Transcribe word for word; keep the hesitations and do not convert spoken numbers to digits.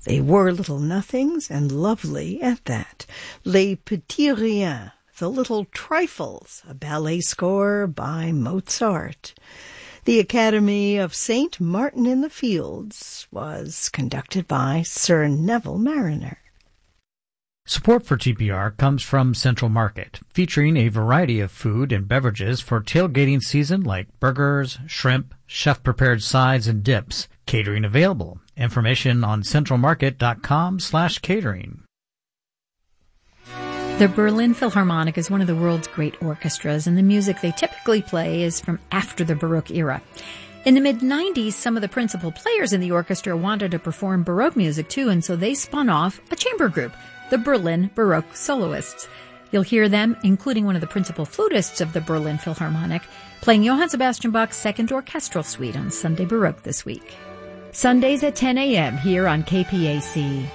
They were little nothings and lovely at that. Les Petits Riens, the Little Trifles, a ballet score by Mozart. The Academy of Saint Martin-in-the-Fields was conducted by Sir Neville Mariner. Support for G P R comes from Central Market, featuring a variety of food and beverages for tailgating season like burgers, shrimp, chef-prepared sides, and dips. Catering available. Information on centralmarket.com slash catering. The Berlin Philharmonic is one of the world's great orchestras, and the music they typically play is from after the Baroque era. In the mid nineties, some of the principal players in the orchestra wanted to perform Baroque music too, and so they spun off a chamber group, the Berlin Baroque Soloists. You'll hear them, including one of the principal flutists of the Berlin Philharmonic, playing Johann Sebastian Bach's Second Orchestral Suite on Sunday Baroque this week. Sundays at ten a.m. here on K P A C.